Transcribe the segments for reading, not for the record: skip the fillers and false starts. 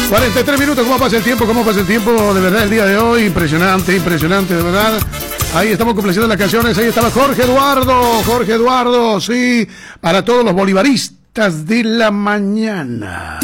43 minutos, ¿cómo pasa el tiempo? ¿Cómo pasa el tiempo? De verdad, el día de hoy, impresionante, de verdad. Ahí estamos complaciendo las canciones, ahí estaba Jorge Eduardo, sí, para todos los bolivaristas de la mañana.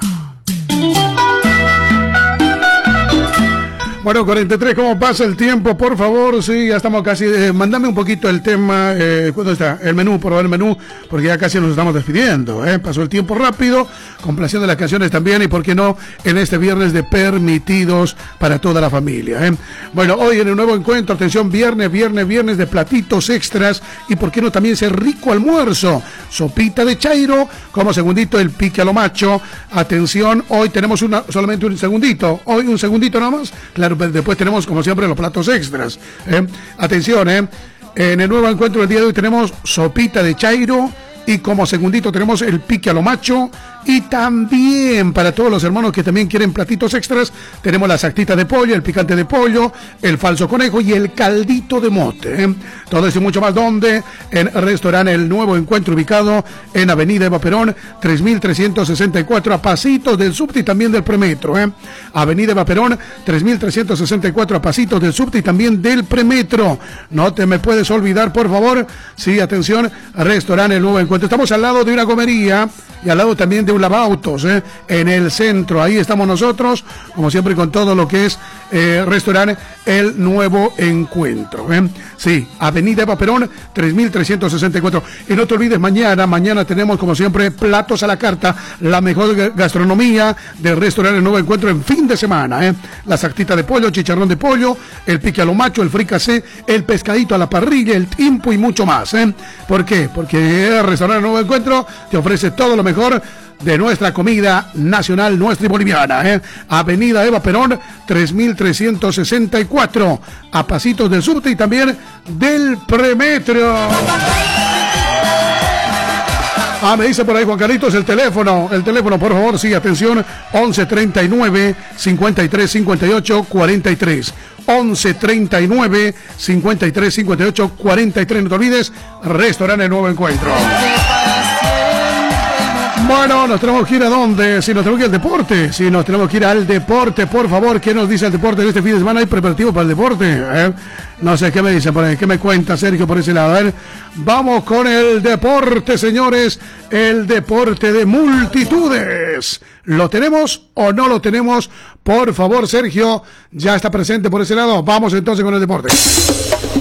Bueno, 43, ¿cómo pasa el tiempo? Por favor, sí, ya estamos casi. Mándame un poquito el tema. ¿Cuándo está? El menú, por favor, el menú, porque ya casi nos estamos despidiendo. Pasó el tiempo rápido, complaciendo las canciones también, y por qué no, en este viernes de permitidos para toda la familia. Bueno, hoy en el nuevo encuentro, atención, viernes de platitos extras, y por qué no también ese rico almuerzo. Sopita de chairo, como segundito el pique a lo macho. Atención, hoy tenemos solamente un segundito. Hoy un segundito nada más. Claro, después tenemos, como siempre, los platos extras. Atención, en el nuevo encuentro del día de hoy tenemos sopita de chairo y como segundito tenemos el pique a lo macho. Y también para todos los hermanos que también quieren platitos extras, tenemos la sactita de pollo, el picante de pollo, el falso conejo y el caldito de mote. Todo eso y mucho más, ¿dónde? En Restaurante El Nuevo Encuentro, ubicado en Avenida Eva Perón, 3364, a pasitos del subte y también del premetro. Avenida Eva Perón, 3364, a pasitos del subte y también del premetro. No te me puedes olvidar, por favor. Sí, atención, Restaurante El Nuevo Encuentro. Estamos al lado de una comería y al lado también de un lavautos, en el centro. Ahí estamos nosotros, como siempre, con todo lo que es Restaurante El Nuevo Encuentro. Sí, Avenida Eva Perón, 3364. Y no te olvides, mañana tenemos, como siempre, platos a la carta, la mejor gastronomía del Restaurante El Nuevo Encuentro en fin de semana. La sactita de pollo, chicharrón de pollo, el pique a lo macho, el fricasé, el pescadito a la parrilla, el timpo y mucho más. ¿Por qué? Porque el Restaurante El Nuevo Encuentro te ofrece todo lo mejor de nuestra comida nacional, nuestra y boliviana. Avenida Eva Perón, 3364, a pasitos del subte y también del premetro. Me dice por ahí Juan Carlitos el teléfono, por favor, sí, atención, 1139 53 58 43. 1139 53 58 43. No te olvides, Restaurante El Nuevo Encuentro. Bueno, nos tenemos que ir a dónde, si nos tenemos que ir al deporte, por favor. ¿Qué nos dice el deporte en este fin de semana? ¿Hay preparativo para el deporte? No sé, ¿qué me dicen por ahí? ¿Qué me cuenta Sergio por ese lado? A ver, vamos con el deporte, señores, el deporte de multitudes. ¿Lo tenemos o no lo tenemos? Por favor, Sergio, ya está presente por ese lado. Vamos entonces con el deporte.